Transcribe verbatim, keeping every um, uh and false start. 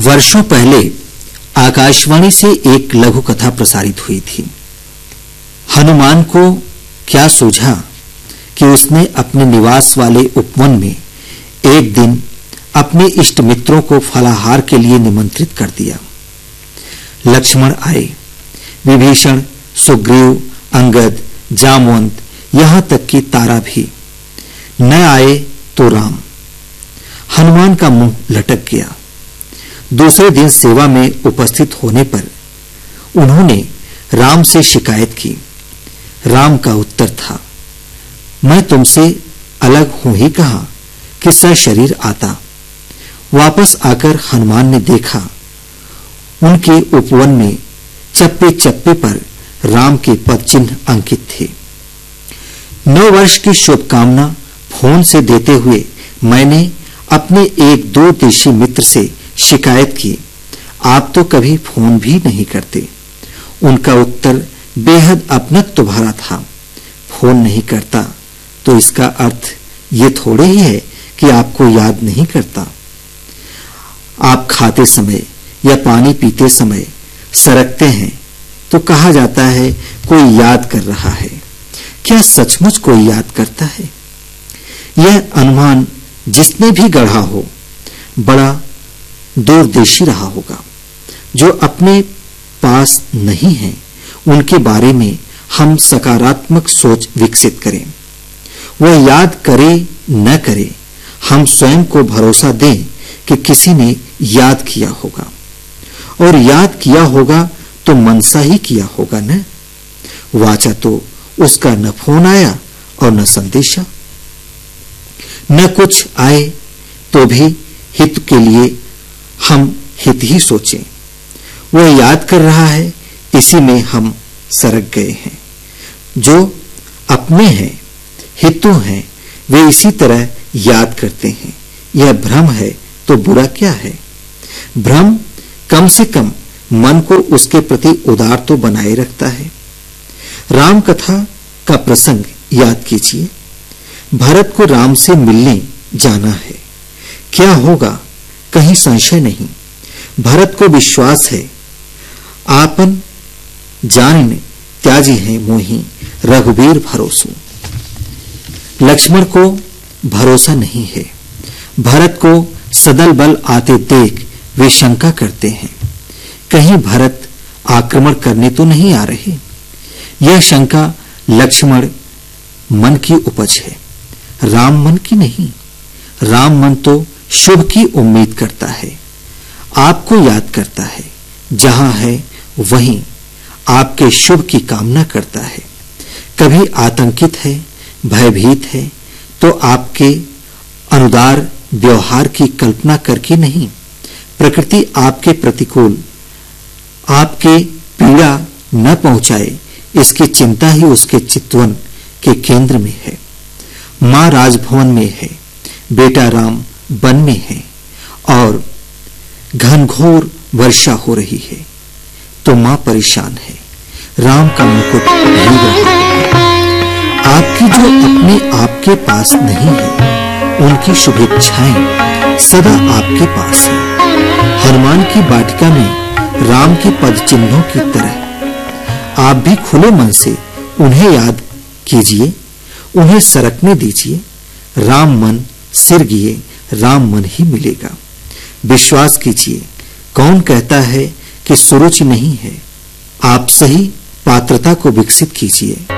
वर्षों पहले आकाशवाणी से एक लघु कथा प्रसारित हुई थी। हनुमान को क्या सूझा कि उसने अपने निवास वाले उपवन में एक दिन अपने इष्ट मित्रों को फलाहार के लिए निमंत्रित कर दिया। लक्ष्मण आए, विभीषण, सुग्रीव, अंगद, जामवंत, यहां तक कि तारा भी। न आए तो राम। हनुमान का मुंह लटक गया। दूसरे दिन सेवा में उपस्थित होने पर उन्होंने राम से शिकायत की। राम का उत्तर था, मैं तुमसे अलग हूं ही कहा कि सशरीर आता। वापस आकर हनुमान ने देखा, उनके उपवन में चप्पे चप्पे पर राम के पद चिन्ह अंकित थे। नौ वर्ष की शुभकामना फोन से देते हुए मैंने अपने एक दो देशी मित्र से शिकायत की, आप तो कभी फोन भी नहीं करते। उनका उत्तर बेहद अपनत्व भरा था, फोन नहीं करता तो इसका अर्थ ये थोड़े ही है कि आपको याद नहीं करता। आप खाते समय या पानी पीते समय सरकते हैं तो कहा जाता है कोई याद कर रहा है। क्या सचमुच कोई याद करता है? यह अनुमान जिसने भी गढ़ा हो बड़ा दूरदेशी रहा होगा। जो अपने पास नहीं है उनके बारे में हम सकारात्मक सोच विकसित करें। वह याद करे न करे, हम स्वयं को भरोसा दें कि किसी ने याद किया होगा, और याद किया होगा तो मनसा ही किया होगा न। वाचा तो उसका न फोन आया और न संदेशा। न कुछ आए तो भी हित के लिए हम हित ही सोचें। वह याद कर रहा है, इसी में हम सरक गए हैं। जो अपने हैं, हितु हैं, वे इसी तरह याद करते हैं। यह भ्रम है तो बुरा क्या है? भ्रम कम से कम मन को उसके प्रति उदार तो बनाए रखता है। राम कथा का प्रसंग याद कीजिए। भरत को राम से मिलने जाना है। क्या होगा कहीं संशय नहीं। भरत को विश्वास है, आपन जान त्याजी है मोही, रघुबीर भरोसो। लक्ष्मण को भरोसा नहीं है। भरत को सदल बल आते देख वे शंका करते हैं, कहीं भरत आक्रमण करने तो नहीं आ रहे। यह शंका लक्ष्मण मन की उपज है, राम मन की नहीं। राम मन तो शुभ की उम्मीद करता है, आपको याद करता है, जहां है वहीं आपके शुभ की कामना करता है। कभी आतंकित है, भयभीत है तो आपके अनुदार व्यवहार की कल्पना करके नहीं। प्रकृति आपके प्रतिकूल, आपके पीड़ा न पहुंचाए, इसकी चिंता ही उसके चितवन के केंद्र में है। मां राजभवन में है, बेटा राम वन में है, और घनघोर वर्षा हो रही है तो मां परेशान है। राम का मुकुट भीग रहा है। आपकी जो अपने आपके पास नहीं है, उनकी शुभेच्छाएं सदा आपके पास है। हनुमान की वाटिका में राम के पद चिन्हों की तरह आप भी खुले मन से उन्हें याद कीजिए, उन्हें सरकने दीजिए। राम मन सिर गिए राम मन ही मिलेगा। विश्वास कीजिए, कौन कहता है कि सुरुचि नहीं है। आप सही पात्रता को विकसित कीजिए।